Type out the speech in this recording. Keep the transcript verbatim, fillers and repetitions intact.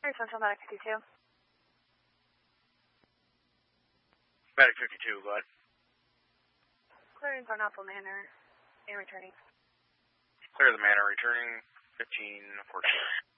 Central Medic fifty-two. Medic fifty-two, go ahead. Clearing Pineapple Manor and returning. Clear the manor, returning fifteen fourteen.